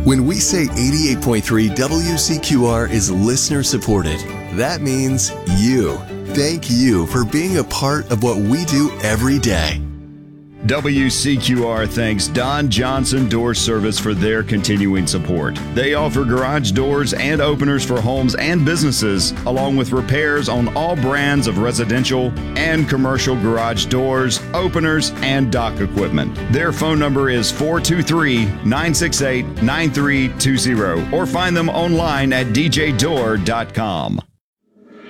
When we say 88.3 WCQR is listener supported, that means you. Thank you for being a part of what we do every day. WCQR thanks Don Johnson Door Service for their continuing support. They offer garage doors and openers for homes and businesses, along with repairs on all brands of residential and commercial garage doors, openers, and dock equipment. Their phone number is 423-968-9320, or find them online at djdoor.com.